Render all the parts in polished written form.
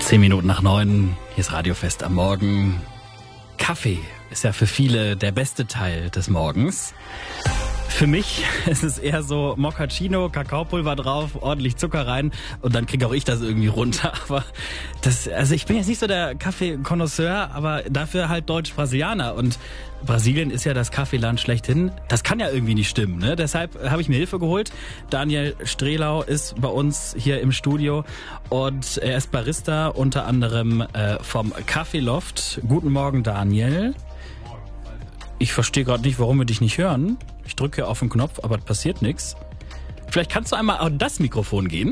8:10. Hier ist Radiofest am Morgen. Kaffee ist ja für viele der beste Teil des Morgens. Für mich ist es eher so Moccacino, Kakaopulver drauf, ordentlich Zucker rein und dann kriege auch ich das irgendwie runter. Aber ich bin jetzt nicht so der Kaffee-Konnoisseur, aber dafür halt Deutsch-Brasilianer. Und Brasilien ist ja das Kaffeeland schlechthin. Das kann ja irgendwie nicht stimmen, ne? Deshalb habe ich mir Hilfe geholt. Daniel Strelau ist bei uns hier im Studio und er ist Barista, unter anderem vom Kaffeeloft. Guten Morgen, Daniel. Ich verstehe gerade nicht, warum wir dich nicht hören. Ich drücke auf den Knopf, aber passiert nichts. Vielleicht kannst du einmal an das Mikrofon gehen.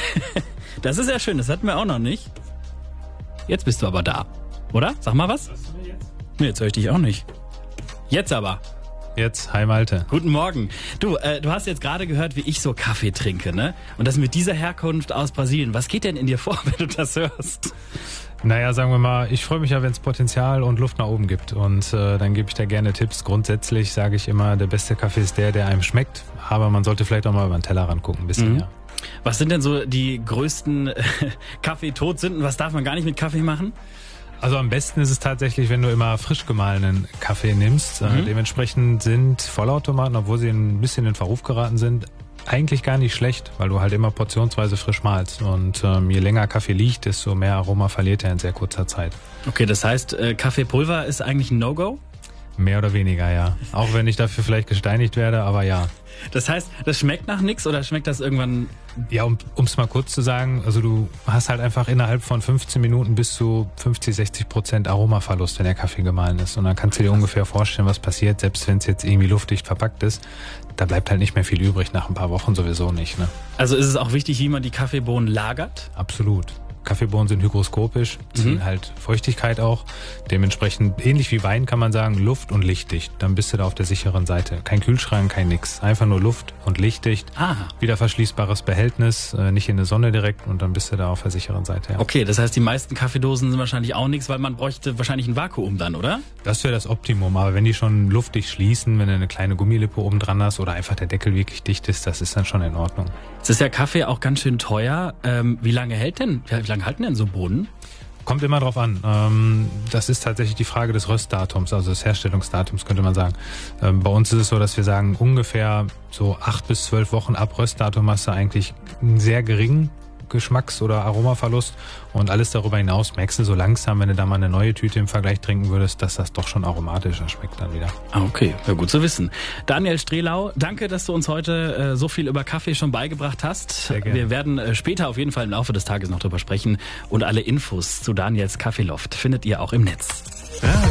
Das ist ja schön, das hatten wir auch noch nicht. Jetzt bist du aber da, oder? Sag mal was. Nee, jetzt höre ich dich auch nicht. Jetzt aber. Jetzt, hi Malte. Guten Morgen. Du hast jetzt gerade gehört, wie ich so Kaffee trinke, ne? Und das mit dieser Herkunft aus Brasilien. Was geht denn in dir vor, wenn du das hörst? Naja, sagen wir mal, ich freue mich ja, wenn es Potenzial und Luft nach oben gibt. Und dann gebe ich da gerne Tipps. Grundsätzlich sage ich immer, der beste Kaffee ist der einem schmeckt. Aber man sollte vielleicht auch mal über den Tellerrand gucken, ein bisschen mehr. Was sind denn so die größten Kaffeetodsünden? Was darf man gar nicht mit Kaffee machen? Also am besten ist es tatsächlich, wenn du immer frisch gemahlenen Kaffee nimmst. Dementsprechend sind Vollautomaten, obwohl sie ein bisschen in Verruf geraten sind, eigentlich gar nicht schlecht, weil du halt immer portionsweise frisch mahlst. Und je länger Kaffee liegt, desto mehr Aroma verliert er in sehr kurzer Zeit. Okay, das heißt, Kaffeepulver ist eigentlich ein No-Go? Mehr oder weniger, ja. Auch wenn ich dafür vielleicht gesteinigt werde, aber ja. Das heißt, das schmeckt nach nichts oder schmeckt das irgendwann? Ja, um es mal kurz zu sagen, also du hast halt einfach innerhalb von 15 Minuten bis zu 50-60% Aromaverlust, wenn der Kaffee gemahlen ist. Und dann kannst du dir ungefähr vorstellen, was passiert, selbst wenn es jetzt irgendwie luftdicht verpackt ist. Da bleibt halt nicht mehr viel übrig, nach ein paar Wochen sowieso nicht, ne? Also ist es auch wichtig, wie man die Kaffeebohnen lagert? Absolut. Kaffeebohnen sind hygroskopisch, ziehen halt Feuchtigkeit auch. Dementsprechend, ähnlich wie Wein kann man sagen, luft- und lichtdicht. Dann bist du da auf der sicheren Seite. Kein Kühlschrank, kein nix. Einfach nur Luft- und lichtdicht. Wieder verschließbares Behältnis, nicht in der Sonne direkt und dann bist du da auf der sicheren Seite. Ja. Okay, das heißt, die meisten Kaffeedosen sind wahrscheinlich auch nichts, weil man bräuchte wahrscheinlich ein Vakuum dann, oder? Das wäre das Optimum. Aber wenn die schon luftdicht schließen, wenn du eine kleine Gummilippe oben dran hast oder einfach der Deckel wirklich dicht ist, das ist dann schon in Ordnung. Jetzt ist ja Kaffee auch ganz schön teuer. Wie lange halten denn so Bohnen? Kommt immer drauf an. Das ist tatsächlich die Frage des Röstdatums, also des Herstellungsdatums, könnte man sagen. Bei uns ist es so, dass wir sagen, ungefähr so 8 bis 12 Wochen ab Röstdatum hast du eigentlich einen sehr geringen Geschmacks- oder Aromaverlust und alles darüber hinaus merkst du so langsam, wenn du da mal eine neue Tüte im Vergleich trinken würdest, dass das doch schon aromatischer schmeckt dann wieder. Okay, ja, gut zu wissen. Daniel Strelau, danke, dass du uns heute so viel über Kaffee schon beigebracht hast. Sehr gerne. Wir werden später auf jeden Fall im Laufe des Tages noch drüber sprechen und alle Infos zu Daniels Kaffeeloft findet ihr auch im Netz. Ja.